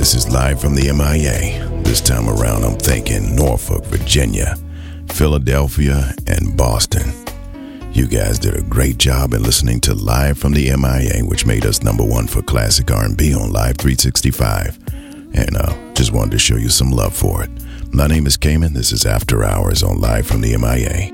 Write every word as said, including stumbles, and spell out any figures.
This is live from the M I A. This time around, I'm thinking Norfolk, Virginia, Philadelphia, and Boston. You guys did a great job in listening to Live from the M I A, which made us number one for classic R and B on Live three sixty-five. And uh, just wanted to show you some love for it. My name is Cayman. This is After Hours on Live from the M I A.